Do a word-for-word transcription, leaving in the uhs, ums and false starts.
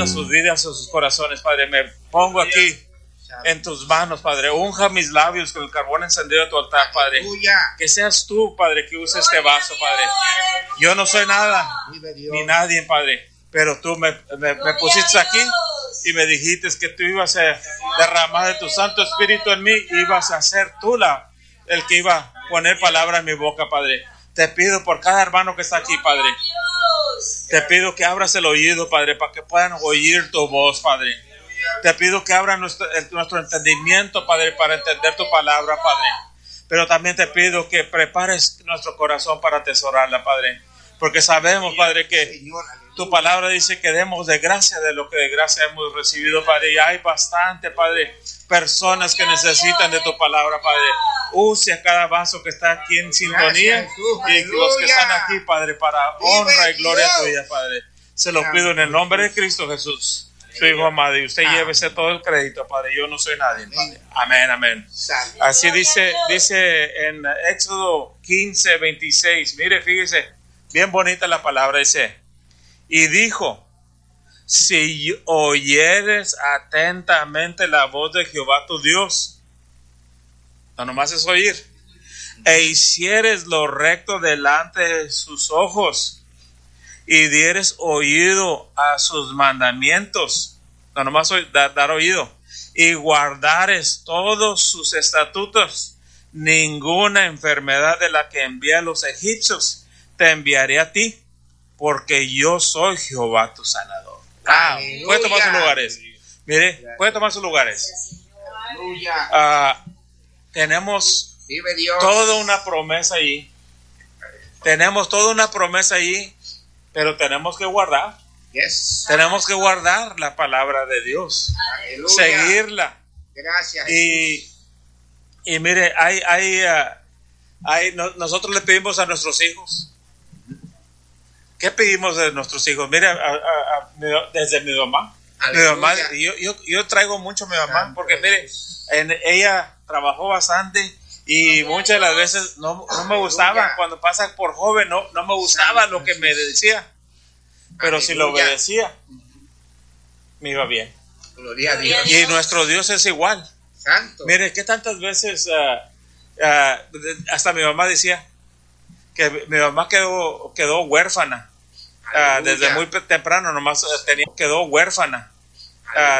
a sus vidas, a sus corazones, Padre. Me pongo aquí en tus manos, Padre. Unja mis labios con el carbón encendido de tu altar, Padre. Que seas tú, Padre, que use este vaso, Padre. Yo no soy nada, ni nadie, Padre. Pero tú me, me, me pusiste aquí y me dijiste que tú ibas a derramar de tu Santo Espíritu en mí. Ibas a ser tú la, el que iba a poner palabra en mi boca, Padre. Te pido por cada hermano que está aquí, Padre. Te pido que abras el oído, Padre, para que puedan oír tu voz, Padre. Te pido que abran nuestro, el, nuestro entendimiento, Padre, para entender tu palabra, Padre. Pero también te pido que prepares nuestro corazón para atesorarla, Padre. Porque sabemos, Padre, que tu palabra dice que demos de gracia de lo que de gracia hemos recibido, Padre. Y hay bastante, Padre, personas que necesitan de tu palabra, Padre. Use a cada vaso que está aquí en sintonía. Gracias, y los que están aquí, Padre, para honra y gloria tuya, Padre. Se lo pido en el nombre de Cristo Jesús, su Hijo amado. Y usted llévese todo el crédito, Padre. Yo no soy nadie, Padre. Amén, amén. Así dice, dice en Éxodo quince, veintiséis. Mire, fíjese, bien bonita la palabra. Dice, y dijo: si oyeres atentamente la voz de Jehová tu Dios, no nomás es oír, e hicieres lo recto delante de sus ojos, y dieres oído a sus mandamientos, no nomás oír, dar, dar oído, y guardares todos sus estatutos, ninguna enfermedad de la que envié a los egipcios te enviaré a ti, porque yo soy Jehová tu sanador. Ah, puede tomar sus lugares. Mire, puede tomar sus lugares. Ah, tenemos toda una promesa allí. Tenemos toda una promesa allí, pero tenemos que guardar. Yes. Tenemos que guardar la palabra de Dios. Aleluya. Seguirla. Gracias. Y, y mire, hay, hay, uh, hay no, nosotros le pedimos a nuestros hijos. ¿Qué pedimos de nuestros hijos? Mire, a, a, a, desde mi mamá. Mi mamá yo, yo, yo traigo mucho a mi mamá, porque mire, en, ella trabajó bastante y muchas de las veces no, no me gustaba. Cuando pasa por joven, no, no me gustaba lo que me decía. Pero si lo obedecía, me iba bien. Gloria a Dios. Y nuestro Dios es igual. Santo. Mire, que tantas veces uh, uh, hasta mi mamá decía que mi mamá quedó, quedó huérfana. Uh, desde muy temprano nomás tenía, quedó huérfana. Uh,